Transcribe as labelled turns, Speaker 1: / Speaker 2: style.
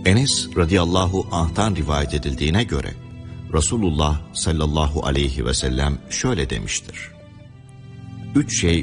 Speaker 1: Enes radıyallahu anh'tan rivayet edildiğine göre Resulullah sallallahu aleyhi ve sellem şöyle demiştir: 3 şey